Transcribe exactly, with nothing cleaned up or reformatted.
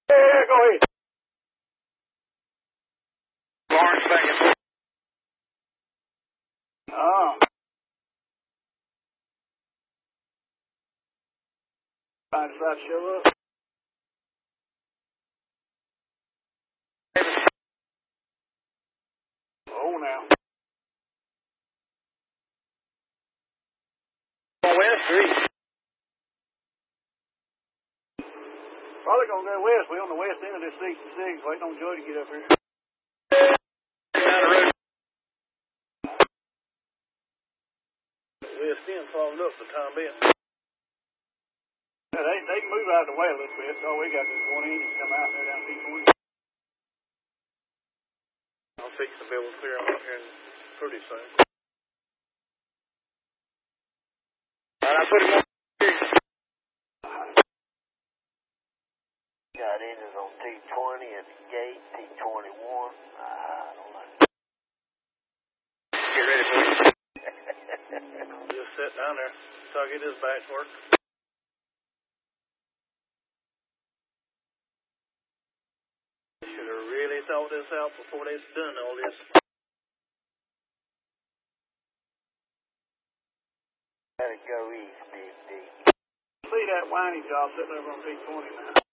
Yeah, go ahead. Lawrence back and forth. Oh. I decided to show up. Oh, now. On West Street. Probably gonna go west. We on the west end of this sixty-six, waiting on Joey to get up here. Down the road. West end followed up for the time being. Yeah, they they can move out of the way a little bit. So we got this one engine come out there down P twenty. I'll fix the bill clear them up here pretty soon. All right, I put him on. Got engines on T twenty at the gate, T twenty-one. I don't know. Get ready for it. Just sit down there till I get this back to work. Should have really thought this out before they've done all this. Let it go east, Big D. See that whiny job sitting over on P twenty now.